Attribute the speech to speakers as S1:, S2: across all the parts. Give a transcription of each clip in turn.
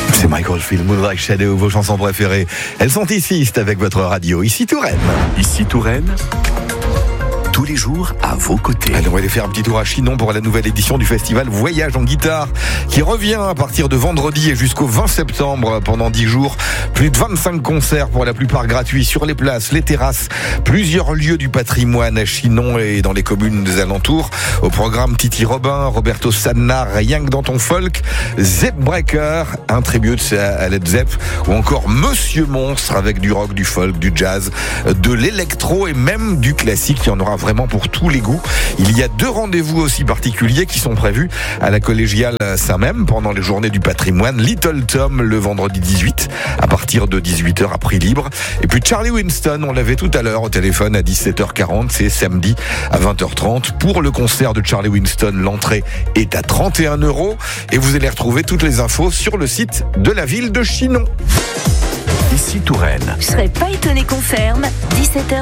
S1: C'est Michael Field, Moonlight Shadow, vos chansons préférées. Elles sont ici, c'est avec votre radio. Ici Touraine.
S2: Ici Touraine. Tous les jours à vos côtés.
S1: Allez, on va aller faire un petit tour à Chinon pour la nouvelle édition du festival Voyage en guitare qui revient à partir de vendredi et jusqu'au 20 septembre pendant 10 jours. Plus de 25 concerts pour la plupart gratuits sur les places, les terrasses, plusieurs lieux du patrimoine à Chinon et dans les communes des alentours. Au programme Titi Robin, Roberto Sanna, Rien que dans ton folk, Zepp Breaker, un tribute à Led Zepp ou encore Monsieur Monstre avec du rock, du folk, du jazz, de l'électro et même du classique. Il y en aura vraiment pour tous les goûts. Il y a 2 rendez-vous aussi particuliers qui sont prévus à la collégiale Saint-Même pendant les journées du patrimoine. Little Tom le vendredi 18 à partir de 18h à prix libre. Et puis Charlie Winston, on l'avait tout à l'heure au téléphone à 17h40, c'est samedi à 20h30. Pour le concert de Charlie Winston, l'entrée est à 31 € et vous allez retrouver toutes les infos sur le site de la ville de Chinon.
S2: Ici Touraine.
S3: Je serais pas étonné qu'on ferme 17h,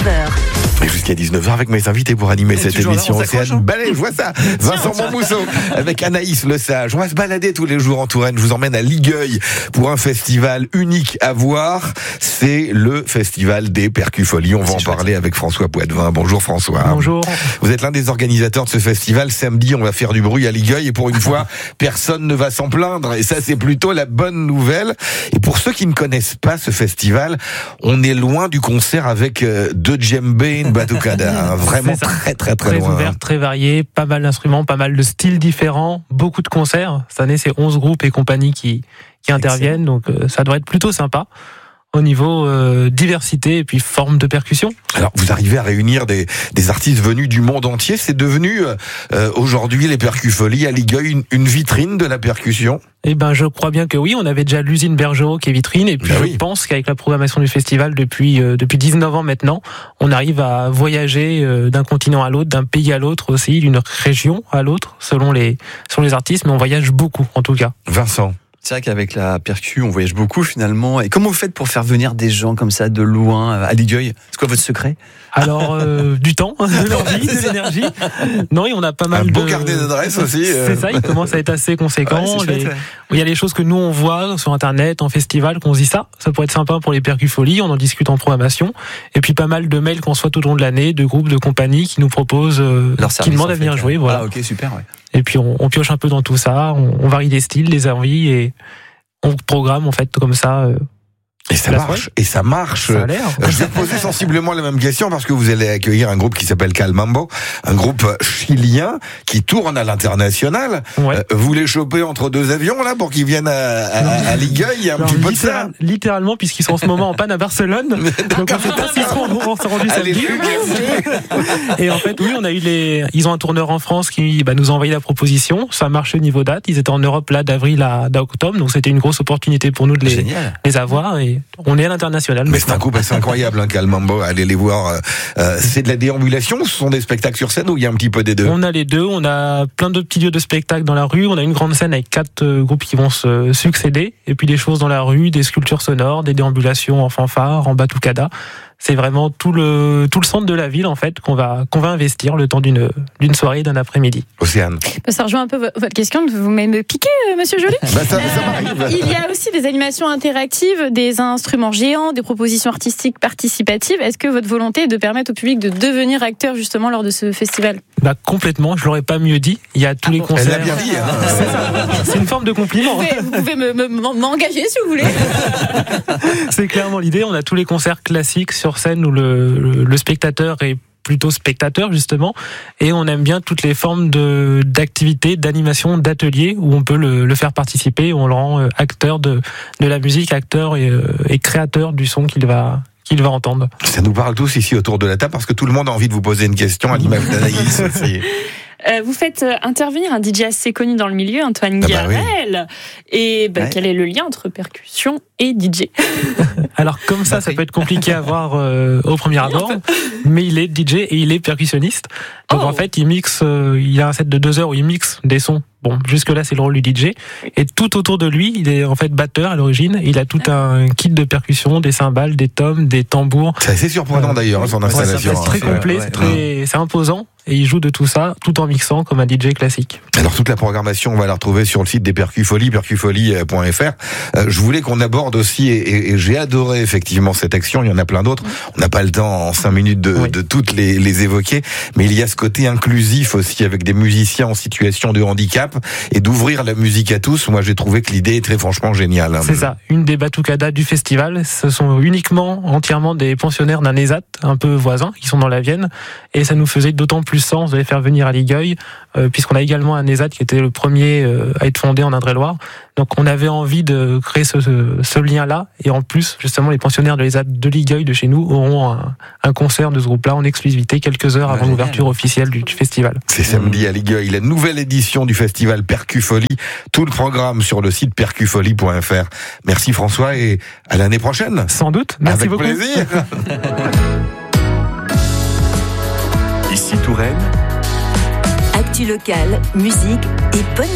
S3: 19h.
S1: Et jusqu'à 19h avec mes invités pour animer cette émission. Océane Ballet, je vois ça. Vincent Montmousseau avec Anaïs Le Sage. On va se balader tous les jours en Touraine. Je vous emmène à Ligueuil pour un festival unique à voir. C'est le festival des Percufolies. On va en parler avec François Poitvin. Bonjour François.
S4: Bonjour.
S1: Vous êtes l'un des organisateurs de ce festival. Samedi, on va faire du bruit à Ligueuil et pour une fois, personne ne va s'en plaindre. Et ça, c'est plutôt la bonne nouvelle. Et pour ceux qui ne connaissent pas ce festival, on est loin du concert avec deux djembés, une batucada, vraiment très loin.
S4: Ouvert, très varié, pas mal d'instruments, pas mal de styles différents, beaucoup de concerts. Cette année, c'est 11 groupes et compagnies qui interviennent, donc ça devrait être plutôt sympa au niveau diversité et puis forme de percussion.
S1: Alors, vous arrivez à réunir des artistes venus du monde entier. C'est devenu aujourd'hui les Percufolies à Ligueuil une vitrine de la percussion.
S4: Eh ben, je crois bien que oui. On avait déjà l'usine Bergerot qui est vitrine, et puis je pense qu'avec la programmation du festival depuis 19 ans maintenant, on arrive à voyager d'un continent à l'autre, d'un pays à l'autre aussi, d'une région à l'autre, selon les artistes. Mais on voyage beaucoup, en tout cas.
S1: Vincent.
S5: C'est vrai qu'avec la percu, on voyage beaucoup finalement. Et comment vous faites pour faire venir des gens comme ça de loin à Ligueuil ? C'est quoi votre secret ?
S4: Alors, du temps, de l'envie, de l'énergie. Non, et on a pas mal
S1: un beau carnet d'adresses aussi.
S4: C'est ça, il commence à être assez conséquent.
S5: Ouais,
S4: il y a des choses que nous on voit sur internet, en festival, qu'on se dit ça pourrait être sympa pour les Percufolies, on en discute en programmation. Et puis pas mal de mails qu'on reçoit tout au long de l'année, de groupes, de compagnies qui nous proposent, qui demandent à venir jouer. Voilà.
S5: Ah ok, super, ouais.
S4: Et puis on pioche un peu dans tout ça, on varie les styles, les envies, et on programme en fait comme ça.
S1: Et ça marche.
S4: Ça a l'air.
S1: Je vais poser sensiblement la même question parce que vous allez accueillir un groupe qui s'appelle Calmambo, un groupe chilien qui tourne à l'international.
S4: Ouais.
S1: Vous les chopez entre 2 avions là pour qu'ils viennent à Ligueuil, il y a un petit peu de ça.
S4: Littéralement, puisqu'ils sont en ce moment en panne à Barcelone. Donc on sait pas s'ils seront rendus samedi. Et en fait, oui, ils ont un tourneur en France qui nous a envoyé la proposition. Ça marche au niveau date. Ils étaient en Europe là d'avril à octobre, donc c'était une grosse opportunité pour nous de les avoir. Et on est à l'international.
S1: Mais c'est un groupe assez incroyable, Calmambo. Allez les voir. C'est de la déambulation, ce sont des spectacles sur scène ou il y a un petit peu des deux ?
S4: On a les deux. On a plein de petits lieux de spectacles dans la rue. On a une grande scène avec 4 groupes qui vont se succéder. Et puis des choses dans la rue, des sculptures sonores, des déambulations en fanfare, en batucada. C'est vraiment tout le centre de la ville en fait qu'on va investir le temps d'une soirée, d'un après-midi.
S1: Océane.
S6: Ça rejoint un peu votre question. Vous m'avez me piqué, Monsieur Joly.
S1: Ça m'arrive.
S6: Il y a aussi des animations interactives, des instruments géants, des propositions artistiques participatives. Est-ce que votre volonté est de permettre au public de devenir acteur justement lors de ce festival ?
S4: Complètement. Je l'aurais pas mieux dit. Il y a tous les concerts.
S1: Elle l'a bien dit.
S4: C'est une forme de compliment.
S6: Vous pouvez m'engager si vous voulez.
S4: C'est clairement l'idée. On a tous les concerts classiques sur scène où le spectateur est plutôt spectateur justement, et on aime bien toutes les formes d'activités, d'animation, d'ateliers où on peut le faire participer, où on le rend acteur de la musique, acteur et créateur du son qu'il va entendre. Ça
S1: nous parle tous ici autour de la table parce que tout le monde a envie de vous poser une question à l'image d'Anaïs aussi.
S7: Vous faites intervenir un DJ assez connu dans le milieu, Antoine Garel. Oui. Et quel est le lien entre percussion et DJ ?
S4: Alors comme ça peut être compliqué à voir au premier abord, mais il est DJ et il est percussionniste. Donc en fait, il mixe, il y a un set de 2 heures où il mixe des sons. Bon, jusque-là, c'est le rôle du DJ. Et tout autour de lui, il est en fait batteur à l'origine. Il a tout un kit de percussion, des cymbales, des tomes, des tambours.
S1: C'est assez surprenant d'ailleurs, son installation.
S4: C'est très complet, c'est imposant. et ils jouent de tout ça, tout en mixant comme un DJ classique.
S1: Alors toute la programmation, on va la retrouver sur le site des Percufolies, percufolie.fr. Je voulais qu'on aborde aussi, et j'ai adoré effectivement cette action, il y en a plein d'autres, on n'a pas le temps en 5 minutes de toutes les évoquer, mais il y a ce côté inclusif aussi avec des musiciens en situation de handicap et d'ouvrir la musique à tous. Moi j'ai trouvé que l'idée est très franchement géniale.
S4: C'est ça, une des batucadas du festival, ce sont uniquement, entièrement des pensionnaires d'un ESAT un peu voisin, qui sont dans la Vienne, et ça nous faisait d'autant plus sens de les faire venir à Ligueuil, puisqu'on a également un ESAT qui était le premier à être fondé en Indre-et-Loire. Donc on avait envie de créer ce lien-là, et en plus, justement, les pensionnaires de l'ESAT de Ligueuil, de chez nous, auront un concert de ce groupe-là en exclusivité quelques heures avant l'ouverture officielle du festival.
S1: C'est samedi à Ligueuil, la nouvelle édition du festival Percufolie. Tout le programme sur le site percufolie.fr. Merci François et à l'année prochaine.
S4: Sans doute, merci beaucoup.
S1: Avec plaisir.
S2: Ici Touraine.
S3: Actu locale, musique et bonne